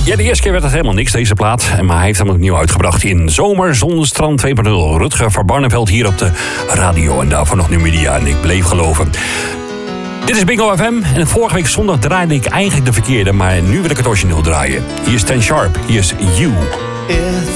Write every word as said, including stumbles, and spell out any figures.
Ja, de eerste keer werd het helemaal niks, deze plaat. Maar hij heeft hem opnieuw uitgebracht in Zomer, Zonnestrand twee punt nul. Rutger van Barneveld hier op de radio. En daarvoor nog Numidia en Ik Bleef Geloven. Dit is Bingo F M. En vorige week zondag draaide ik eigenlijk de verkeerde. Maar nu wil ik het origineel draaien. Hier is Ten Sharp. Hier is You.